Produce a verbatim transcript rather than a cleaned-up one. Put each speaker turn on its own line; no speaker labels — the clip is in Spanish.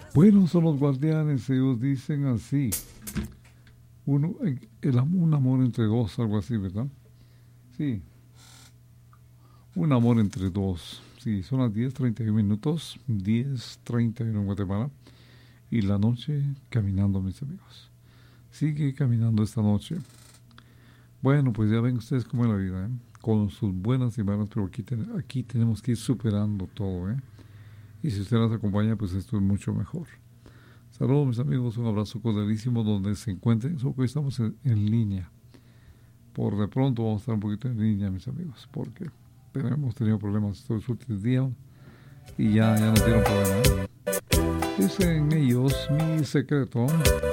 Bueno, son los guardianes, ellos dicen así. Uno, el, un amor entre dos, algo así, ¿verdad? Sí, un amor entre dos. Sí, son las diez treinta y uno minutos, diez treinta y uno en Guatemala. Y la noche caminando, mis amigos. Sigue caminando esta noche. Bueno, pues ya ven ustedes cómo es la vida, ¿eh? Con sus buenas y malas, pero aquí, ten, aquí tenemos que ir superando todo, ¿eh? Y si usted nos acompaña, pues esto es mucho mejor. Saludos, mis amigos, un abrazo cordialísimo donde se encuentren. Hoy estamos en, en línea. Por de pronto vamos a estar un poquito en línea, mis amigos, porque hemos tenido problemas estos últimos días y ya, ya no tienen problema, ¿eh? Dicen ellos, mi secreto